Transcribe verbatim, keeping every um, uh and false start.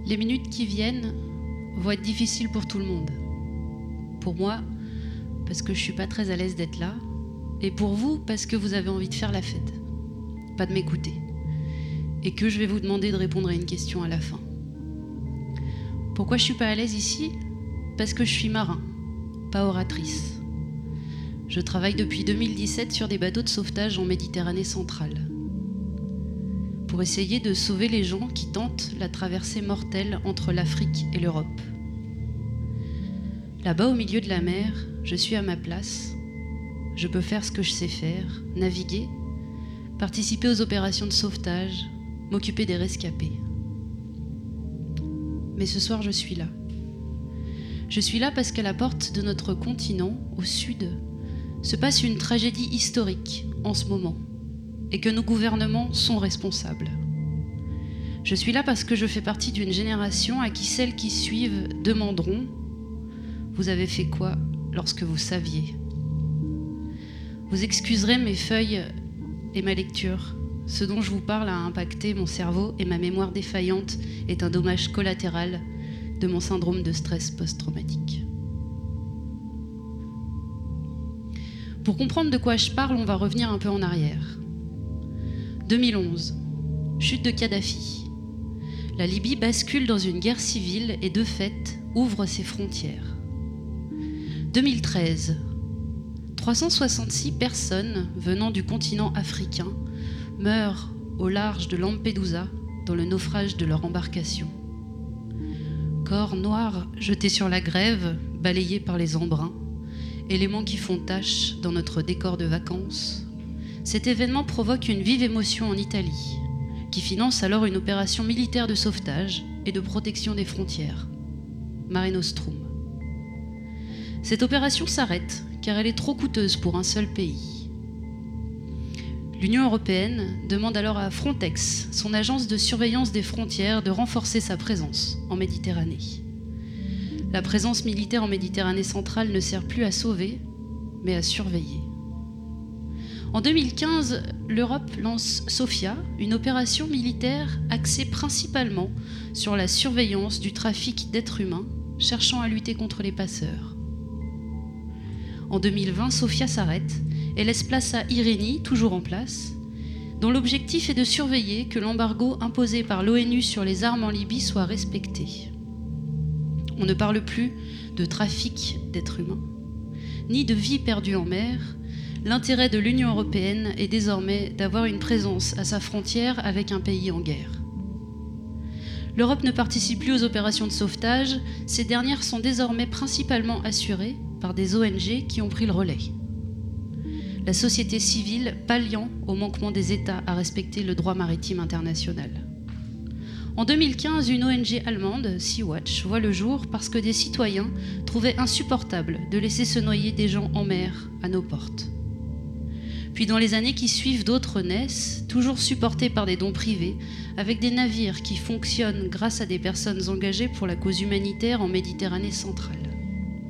Les minutes qui viennent vont être difficiles pour tout le monde. Pour moi, parce que je suis pas très à l'aise d'être là, et pour vous, parce que vous avez envie de faire la fête, pas de m'écouter, et que je vais vous demander de répondre à une question à la fin. Pourquoi je suis pas à l'aise ici ? Parce que je suis marin, pas oratrice. Je travaille depuis deux mille dix-sept sur des bateaux de sauvetage en Méditerranée centrale, pour essayer de sauver les gens qui tentent la traversée mortelle entre l'Afrique et l'Europe. Là-bas, au milieu de la mer, je suis à ma place. Je peux faire ce que je sais faire, naviguer, participer aux opérations de sauvetage, m'occuper des rescapés. Mais ce soir, je suis là. Je suis là parce qu'à la porte de notre continent, au sud, se passe une tragédie historique en ce moment, et que nos gouvernements sont responsables. Je suis là parce que je fais partie d'une génération à qui celles qui suivent demanderont « Vous avez fait quoi lorsque vous saviez ?» Vous excuserez mes feuilles et ma lecture. Ce dont je vous parle a impacté mon cerveau et ma mémoire défaillante est un dommage collatéral de mon syndrome de stress post-traumatique. Pour comprendre de quoi je parle, on va revenir un peu en arrière. deux mille onze, chute de Kadhafi. La Libye bascule dans une guerre civile et de fait ouvre ses frontières. deux mille treize, trois cent soixante-six personnes venant du continent africain meurent au large de Lampedusa dans le naufrage de leur embarcation. Corps noirs jetés sur la grève, balayés par les embruns, éléments qui font tache dans notre décor de vacances. Cet événement provoque une vive émotion en Italie, qui finance alors une opération militaire de sauvetage et de protection des frontières, Mare Nostrum. Cette opération s'arrête car elle est trop coûteuse pour un seul pays. L'Union européenne demande alors à Frontex, son agence de surveillance des frontières, de renforcer sa présence en Méditerranée. La présence militaire en Méditerranée centrale ne sert plus à sauver, mais à surveiller. En deux mille quinze, l'Europe lance Sophia, une opération militaire axée principalement sur la surveillance du trafic d'êtres humains, cherchant à lutter contre les passeurs. En deux mille vingt, Sophia s'arrête et laisse place à Irénie, toujours en place, dont l'objectif est de surveiller que l'embargo imposé par l'ONU sur les armes en Libye soit respecté. On ne parle plus de trafic d'êtres humains, ni de vie perdue en mer. L'intérêt de l'Union européenne est désormais d'avoir une présence à sa frontière avec un pays en guerre. L'Europe ne participe plus aux opérations de sauvetage. Ces dernières sont désormais principalement assurées par des O N G qui ont pris le relais. La société civile palliant au manquement des États à respecter le droit maritime international. En deux mille quinze, une O N G allemande, Sea-Watch, voit le jour parce que des citoyens trouvaient insupportable de laisser se noyer des gens en mer à nos portes. Puis dans les années qui suivent, d'autres naissent, toujours supportées par des dons privés, avec des navires qui fonctionnent grâce à des personnes engagées pour la cause humanitaire en Méditerranée centrale.